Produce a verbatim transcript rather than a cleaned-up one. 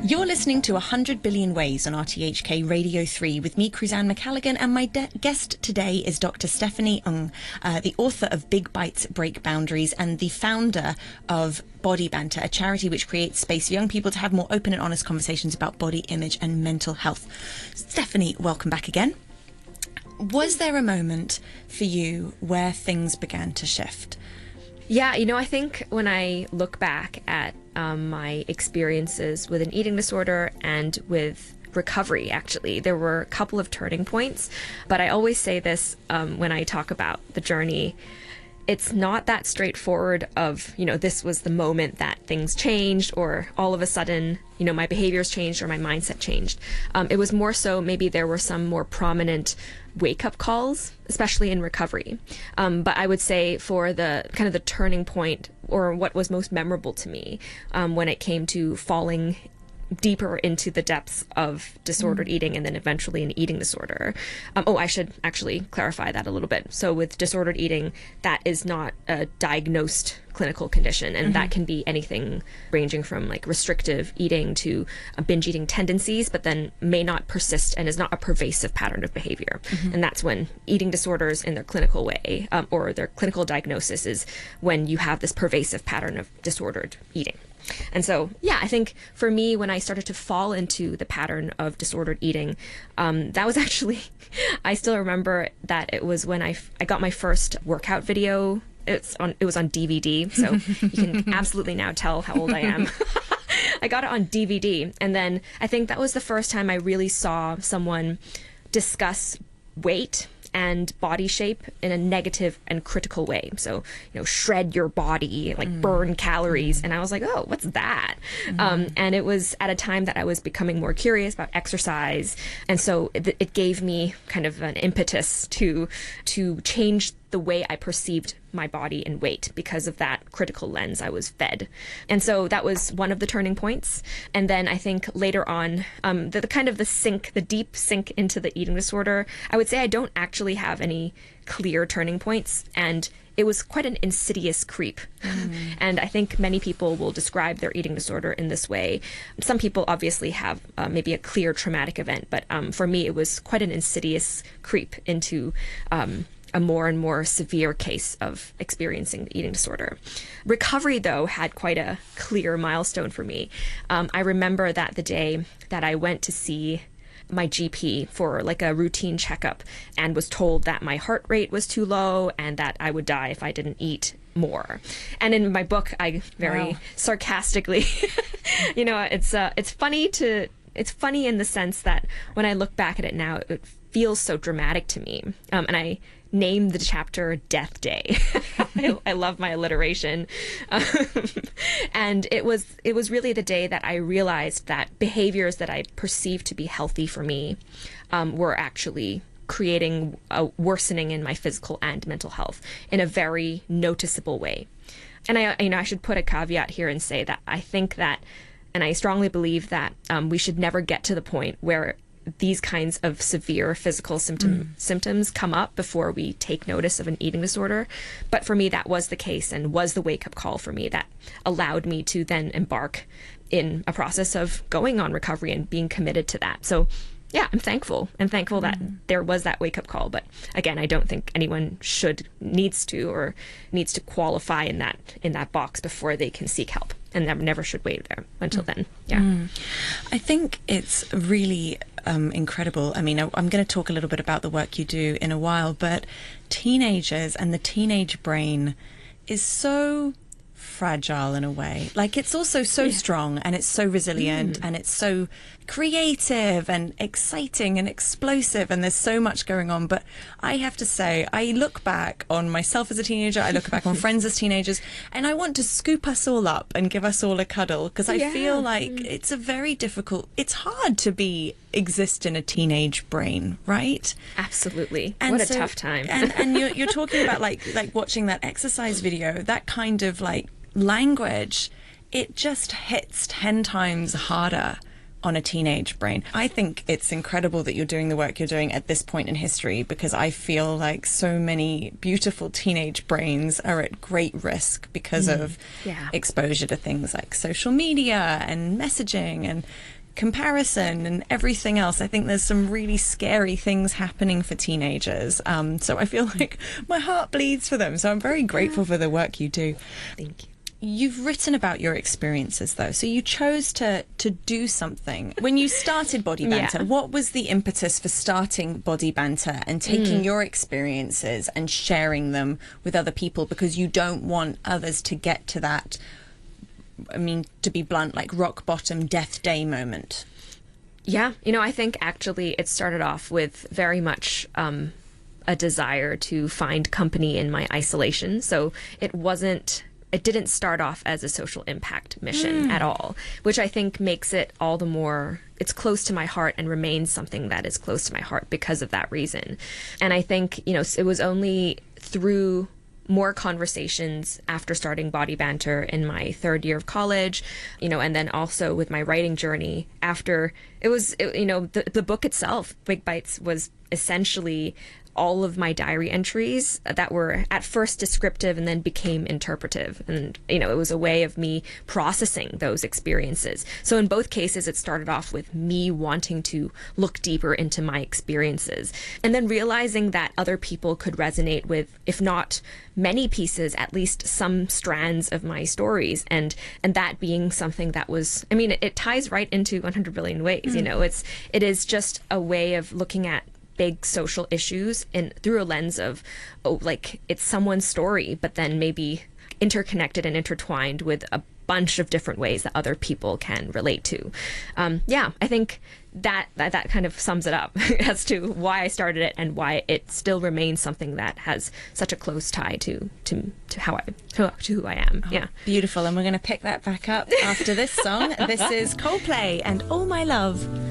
You're listening to one hundred billion Ways on R T H K Radio three with me, Cruzanne McCalligan, and my de- guest today is Doctor Stephanie Ng, uh, the author of Big Bites Break Boundaries and the founder of Body Banter, a charity which creates space for young people to have more open and honest conversations about body image and mental health. Stephanie, welcome back again. Was there a moment for you where things began to shift? Yeah, you know, I think when I look back at um, my experiences with an eating disorder and with recovery, actually, there were a couple of turning points. But I always say this um, when I talk about the journey. It's not that straightforward of, you know, this was the moment that things changed or all of a sudden, you know, my behaviors changed or my mindset changed. Um, it was more so maybe there were some more prominent wake-up calls, especially in recovery. Um, but I would say for the kind of the turning point or what was most memorable to me um, when it came to falling deeper into the depths of disordered mm. eating and then eventually an eating disorder. Um, oh, I should actually clarify that a little bit. So with disordered eating, that is not a diagnosed clinical condition, and mm-hmm. that can be anything ranging from like restrictive eating to uh, binge eating tendencies, but then may not persist and is not a pervasive pattern of behavior. Mm-hmm. And that's when eating disorders in their clinical way um, or their clinical diagnosis is when you have this pervasive pattern of disordered eating. And so, yeah, I think for me, when I started to fall into the pattern of disordered eating, um, that was actually, I still remember that it was when I, f- I got my first workout video. It's on, it was on D V D, so you can absolutely now tell how old I am. I got it on D V D, and then I think that was the first time I really saw someone discuss weight and body shape in a negative and critical way. So, you know, shred your body, like mm. burn calories. Mm. And I was like, oh, what's that? Mm. Um, and it was at a time that I was becoming more curious about exercise. And so it, it gave me kind of an impetus to to change the way I perceived my body and weight because of that critical lens I was fed. And so that was one of the turning points. And then I think later on, um, the, the kind of the sink, the deep sink into the eating disorder, I would say I don't actually have any clear turning points. And it was quite an insidious creep. Mm. And I think many people will describe their eating disorder in this way. Some people obviously have uh, maybe a clear traumatic event, but um, for me, it was quite an insidious creep into um, a more and more severe case of experiencing the eating disorder. Recovery, though, had quite a clear milestone for me. Um, I remember that the day that I went to see my G P for like a routine checkup and was told that my heart rate was too low and that I would die if I didn't eat more. And in my book, I very wow. sarcastically, you know, it's uh, it's funny to it's funny in the sense that when I look back at it now, it feels so dramatic to me. Um, and I named the chapter Death Day. I, I love my alliteration. Um, and it was it was really the day that I realized that behaviors that I perceived to be healthy for me um, were actually creating a worsening in my physical and mental health in a very noticeable way. And I, you know, I should put a caveat here and say that I think that, and I strongly believe that um, we should never get to the point where these kinds of severe physical symptom, mm. symptoms come up before we take notice of an eating disorder. But for me, that was the case and was the wake-up call for me that allowed me to then embark in a process of going on recovery and being committed to that. So yeah, I'm thankful. I'm thankful that mm. there was that wake-up call. But again, I don't think anyone should, needs to, or needs to qualify in that in that box before they can seek help. And never, never should wait there until mm. then. Yeah. Mm. I think it's really um, incredible. I mean, I, I'm going to talk a little bit about the work you do in a while, but teenagers and the teenage brain is so fragile in a way. Like, it's also so yeah. strong and it's so resilient mm. and it's so creative and exciting and explosive, and there's so much going on. But I have to say, I look back on myself as a teenager, I look back on friends as teenagers, and I want to scoop us all up and give us all a cuddle, because I yeah. feel like mm. it's a very difficult, it's hard to be exist in a teenage brain, right? Absolutely. And what a so, tough time. and and you're, you're talking about like like watching that exercise video, that kind of like language, it just hits ten times harder on a teenage brain. I think it's incredible that you're doing the work you're doing at this point in history, because I feel like so many beautiful teenage brains are at great risk because mm. of yeah. exposure to things like social media and messaging and comparison and everything else. I think there's some really scary things happening for teenagers. Um, so I feel like my heart bleeds for them. So I'm very grateful for the work you do. Thank you. You've written about your experiences, though, so you chose to to do something. When you started Body Banter, Yeah. what was the impetus for starting Body Banter and taking Mm. your experiences and sharing them with other people, because you don't want others to get to that, I mean, to be blunt, like rock bottom, death day moment? Yeah, you know, I think actually it started off with very much um, a desire to find company in my isolation. So it wasn't, it didn't start off as a social impact mission at all, which I think makes it all the more, it's close to my heart and remains something that is close to my heart because of that reason. And I think, you know, it was only through more conversations after starting Body Banter in my third year of college, you know, and then also with my writing journey after it was, it, you know, the, the book itself, Big Bites, was essentially all of my diary entries that were at first descriptive and then became interpretive. And, you know, it was a way of me processing those experiences. So in both cases, it started off with me wanting to look deeper into my experiences and then realizing that other people could resonate with, if not many pieces, at least some strands of my stories. And, and that being something that was, I mean, it, it ties right into one hundred billion ways. Mm. You know, it's, it is just a way of looking at big social issues and through a lens of, oh, like it's someone's story, but then maybe interconnected and intertwined with a bunch of different ways that other people can relate to. Um, yeah, I think that, that that kind of sums it up as to why I started it and why it still remains something that has such a close tie to to, to how I to, to who I am. Oh, yeah, beautiful. And we're going to pick that back up after this song. This is Coldplay and All My Love.